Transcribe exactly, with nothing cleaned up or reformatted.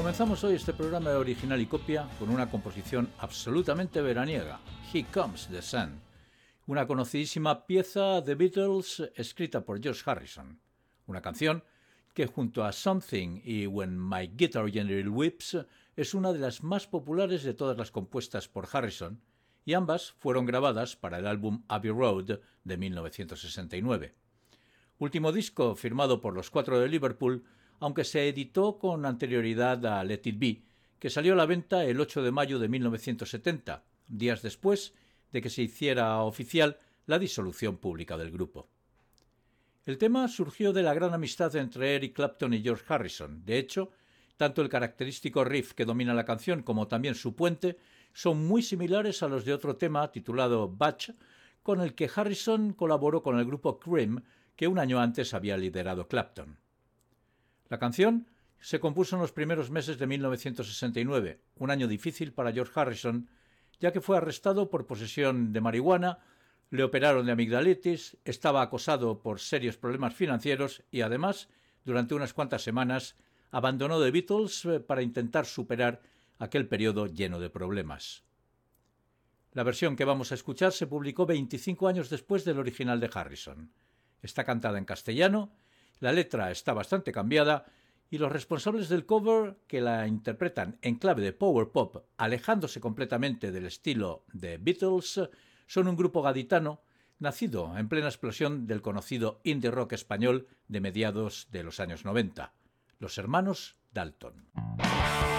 Comenzamos hoy este programa de Original y Copia con una composición absolutamente veraniega, Here Comes the Sun, una conocidísima pieza de Beatles escrita por George Harrison, una canción que junto a Something y When My Guitar Gently Weeps es una de las más populares de todas las compuestas por Harrison, y ambas fueron grabadas para el álbum Abbey Road de mil novecientos sesenta y nueve. Último disco firmado por los Cuatro de Liverpool, aunque se editó con anterioridad a Let It Be, que salió a la venta el ocho de mayo de mil novecientos setenta, días después de que se hiciera oficial la disolución pública del grupo. El tema surgió de la gran amistad entre Eric Clapton y George Harrison. De hecho, tanto el característico riff que domina la canción como también su puente son muy similares a los de otro tema titulado Batch, con el que Harrison colaboró con el grupo Cream, que un año antes había liderado Clapton. La canción se compuso en los primeros meses de mil novecientos sesenta y nueve, un año difícil para George Harrison, ya que fue arrestado por posesión de marihuana, le operaron de amigdalitis, estaba acosado por serios problemas financieros y además, durante unas cuantas semanas, abandonó The Beatles para intentar superar aquel periodo lleno de problemas. La versión que vamos a escuchar se publicó veinticinco años después del original de Harrison. Está cantada en castellano, la letra está bastante cambiada y los responsables del cover, que la interpretan en clave de power pop, alejándose completamente del estilo de Beatles, son un grupo gaditano nacido en plena explosión del conocido indie rock español de mediados de los años noventa, los hermanos Dalton.